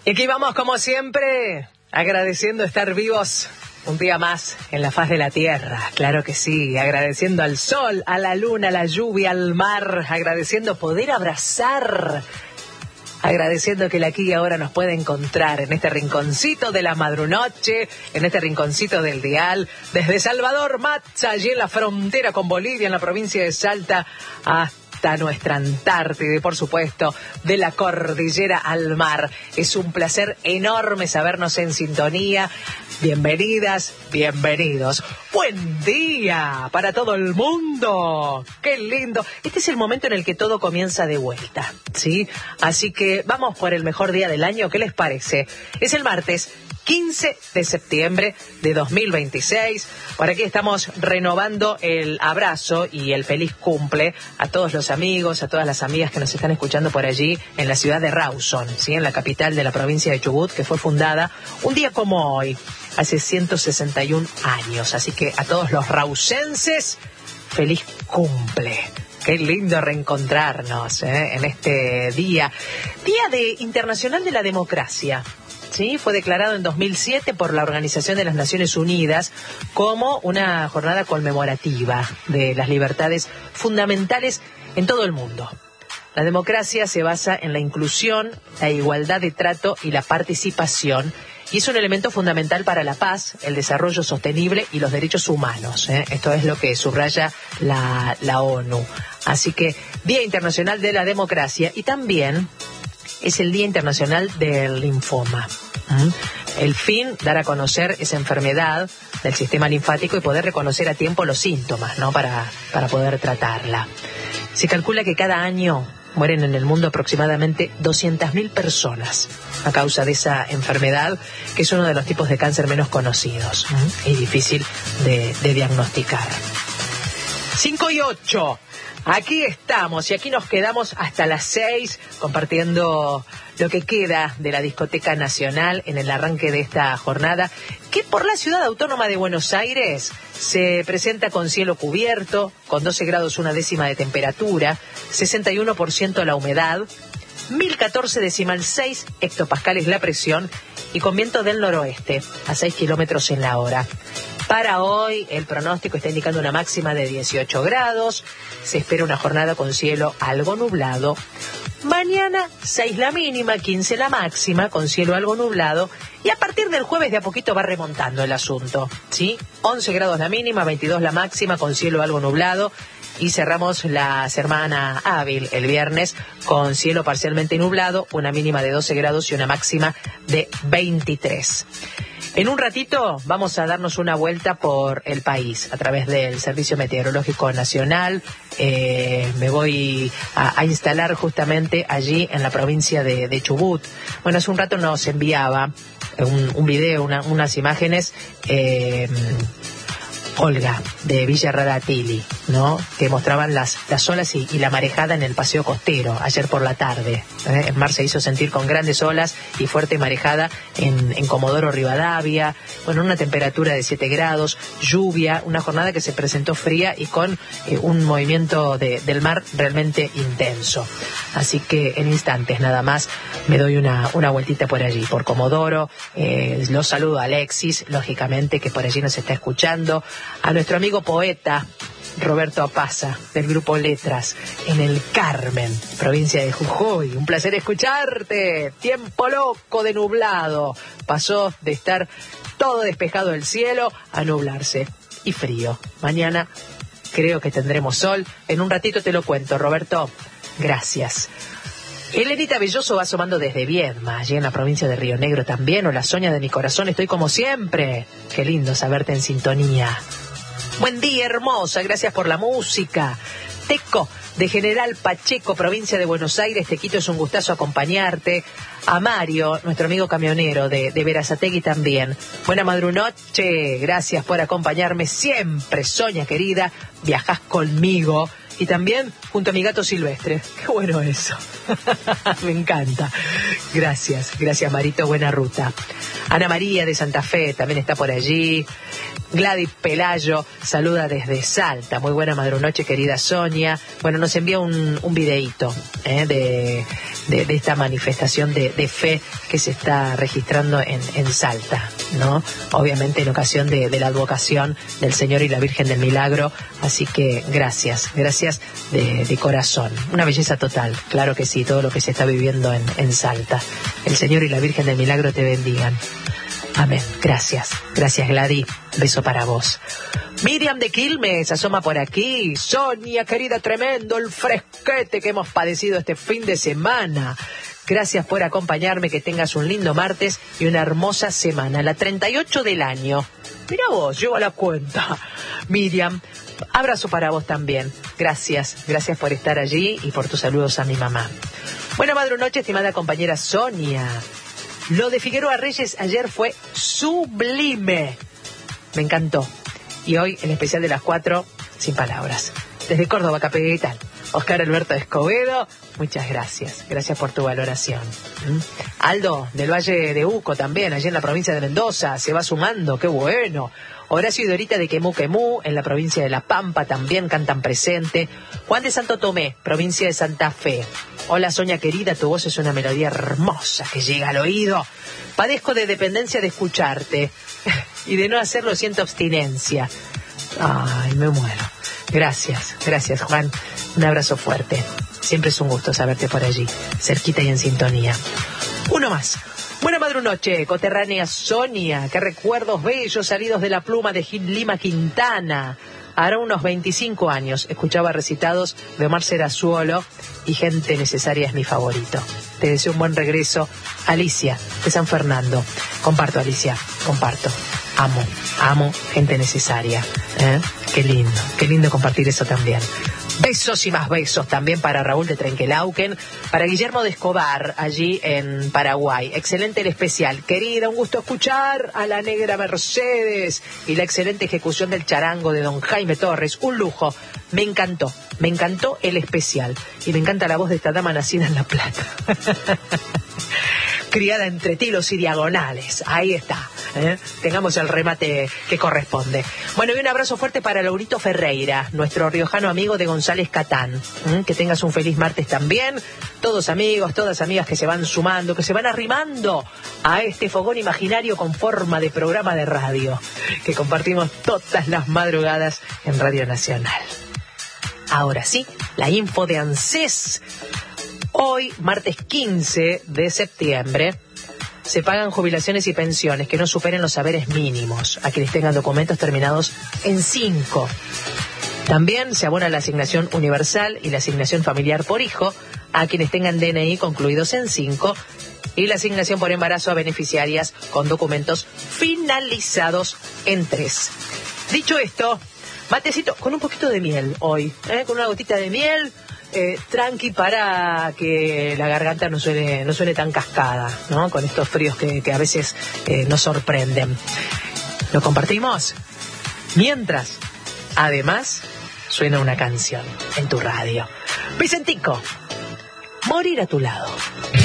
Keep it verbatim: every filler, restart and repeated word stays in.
Y aquí vamos, como siempre, agradeciendo estar vivos un día más en la faz de la tierra. Claro que sí, agradeciendo al sol, a la luna, a la lluvia, al mar, agradeciendo poder abrazar, agradeciendo que el aquí y ahora nos puede encontrar en este rinconcito de la madrunoche, en este rinconcito del dial, desde Salvador Maza, allí en la frontera con Bolivia, en la provincia de Salta, hasta nuestra Antártida y, por supuesto, de la cordillera al mar. Es un placer enorme sabernos en sintonía. Bienvenidas, bienvenidos. Buen día para todo el mundo. Qué lindo. Este es el momento en el que todo comienza de vuelta, ¿sí? Así que vamos por el mejor día del año. ¿Qué les parece? Es el martes quince de septiembre de dos mil veintiséis. Por aquí estamos renovando el abrazo y el feliz cumple a todos los amigos, a todas las amigas que nos están escuchando por allí en la ciudad de Rawson, ¿sí? En la capital de la provincia de Chubut, que fue fundada un día como hoy, hace ciento sesenta y un años. Así que a todos los rawsenses, feliz cumple. Qué lindo reencontrarnos ¿eh? en este día, Día de Internacional de la Democracia. Sí, fue declarado en dos mil siete por la Organización de las Naciones Unidas como una jornada conmemorativa de las libertades fundamentales en todo el mundo. La democracia se basa en la inclusión, la igualdad de trato y la participación, y es un elemento fundamental para la paz, el desarrollo sostenible y los derechos humanos. ¿eh? Esto es lo que subraya la, la ONU. Así que, Día Internacional de la Democracia, y también es el Día Internacional del Linfoma. ¿Mm? El fin, dar a conocer esa enfermedad del sistema linfático y poder reconocer a tiempo los síntomas, ¿no? Para, para poder tratarla. Se calcula que cada año mueren en el mundo aproximadamente doscientas mil personas a causa de esa enfermedad, que es uno de los tipos de cáncer menos conocidos ¿Mm? y difícil de, de diagnosticar. cinco y ocho. Aquí estamos y aquí nos quedamos hasta las seis compartiendo lo que queda de la Discoteca Nacional en el arranque de esta jornada, que por la Ciudad Autónoma de Buenos Aires se presenta con cielo cubierto, con doce grados una décima de temperatura, sesenta y uno por ciento la humedad, mil catorce decimal seis hectopascales la presión y con viento del noroeste a seis kilómetros en la hora. Para hoy el pronóstico está indicando una máxima de dieciocho grados, se espera una jornada con cielo algo nublado. Mañana seis la mínima, quince la máxima, con cielo algo nublado, y a partir del jueves de a poquito va remontando el asunto, ¿sí? once grados la mínima, veintidós la máxima, con cielo algo nublado, y cerramos la semana hábil el viernes con cielo parcialmente nublado, una mínima de doce grados y una máxima de veintitrés. En un ratito vamos a darnos una vuelta por el país a través del Servicio Meteorológico Nacional. Eh, me voy a, a instalar justamente allí en la provincia de, de Chubut. Bueno, hace un rato nos enviaba un, un video, una, unas imágenes, eh, Olga, de Villa Radatili, ¿no? Que mostraban las, las olas y, y la marejada en el paseo costero ayer por la tarde. ¿eh? El mar se hizo sentir con grandes olas y fuerte marejada en, en Comodoro Rivadavia. Bueno, una temperatura de siete grados, lluvia, una jornada que se presentó fría y con eh, un movimiento de, del mar realmente intenso. Así que en instantes nada más me doy una, una vueltita por allí, por Comodoro. Eh, los saludo a Alexis, lógicamente, que por allí nos está escuchando. A nuestro amigo poeta Roberto Apaza, del grupo Letras, en el Carmen, provincia de Jujuy. Un placer escucharte. Tiempo loco de nublado. Pasó de estar todo despejado el cielo a nublarse y frío. Mañana creo que tendremos sol. En un ratito te lo cuento, Roberto. Gracias. Elenita Belloso va asomando desde Viedma, allí en la provincia de Río Negro también. Hola, Soña de mi corazón, estoy como siempre. Qué lindo saberte en sintonía. Buen día, hermosa, gracias por la música. Teco, de General Pacheco, provincia de Buenos Aires, Tequito, es un gustazo acompañarte. A Mario, nuestro amigo camionero de, de Verazategui también. Buena madrunoche, gracias por acompañarme siempre, Soña querida, viajás conmigo. Y también junto a mi gato Silvestre. Qué bueno eso. Me encanta. Gracias, gracias Marito, buena ruta. Ana María de Santa Fe también está por allí. Gladys Pelayo saluda desde Salta. Muy buena madrunoche, querida Sonia. Bueno, nos envía un, un videíto eh, de, de, de esta manifestación de, de fe que se está registrando en, en Salta, ¿no? Obviamente en ocasión de, de la advocación del Señor y la Virgen del Milagro. Así que gracias, gracias de, de corazón. Una belleza total, claro que sí, todo lo que se está viviendo en, en Salta. El Señor y la Virgen del Milagro te bendigan. Amén. Gracias. Gracias, Gladys. Beso para vos. Miriam de Quilmes asoma por aquí. Sonia, querida, tremendo el fresquete que hemos padecido este fin de semana. Gracias por acompañarme, que tengas un lindo martes y una hermosa semana. La treinta y ocho del año. Mira vos, llevo la cuenta. Miriam, abrazo para vos también. Gracias. Gracias por estar allí y por tus saludos a mi mamá. Buena madrunoche, estimada compañera Sonia. Lo de Figueroa Reyes ayer fue sublime. Me encantó. Y hoy, el especial de las cuatro, sin palabras. Desde Córdoba, capital, Oscar Alberto Escobedo, muchas gracias. Gracias por tu valoración. ¿Mm? Aldo, del Valle de Uco también, allí en la provincia de Mendoza, se va sumando, qué bueno. Horacio y Dorita de Quemú Quemú, en la provincia de La Pampa, también cantan presente. Juan de Santo Tomé, provincia de Santa Fe. Hola, Sonia querida, tu voz es una melodía hermosa que llega al oído. Padezco de dependencia de escucharte y de no hacerlo siento abstinencia. Ay, me muero. Gracias, gracias, Juan. Un abrazo fuerte. Siempre es un gusto saberte por allí, cerquita y en sintonía. Uno más. Buena madrunoche, coterránea Sonia. Qué recuerdos bellos salidos de la pluma de Gil Lima Quintana. Hará unos veinticinco años escuchaba recitados de Omar Serazuolo y Gente Necesaria es mi favorito. Te deseo un buen regreso. Alicia, de San Fernando. Comparto, Alicia, comparto. Amo, amo Gente Necesaria. ¿Eh? Qué lindo, qué lindo compartir eso también. Besos y más besos también para Raúl de Trenquelauquen, para Guillermo de Escobar, allí en Paraguay. Excelente el especial. Querida, un gusto escuchar a la negra Mercedes y la excelente ejecución del charango de don Jaime Torres. Un lujo. Me encantó, me encantó el especial. Y me encanta la voz de esta dama nacida en La Plata. Criada entre tilos y diagonales. Ahí está. ¿eh? Tengamos el remate que corresponde. Bueno, y un abrazo fuerte para Laurito Ferreira, nuestro riojano amigo de González Catán. ¿eh? Que tengas un feliz martes también. Todos amigos, todas amigas que se van sumando, que se van arrimando a este fogón imaginario con forma de programa de radio que compartimos todas las madrugadas en Radio Nacional. Ahora sí, la info de ANSES. Hoy, martes quince de septiembre, se pagan jubilaciones y pensiones que no superen los saberes mínimos a quienes tengan documentos terminados en cinco. También se abona la asignación universal y la asignación familiar por hijo a quienes tengan D N I concluidos en cinco y la asignación por embarazo a beneficiarias con documentos finalizados en tres. Dicho esto, matecito con un poquito de miel hoy, ¿eh? Con una gotita de miel. Eh, tranqui para que la garganta no suene, no suene tan cascada, ¿no? Con estos fríos que, que a veces eh, nos sorprenden. ¿Lo compartimos? Mientras, además, suena una canción en tu radio. Vicentico, morir a tu lado.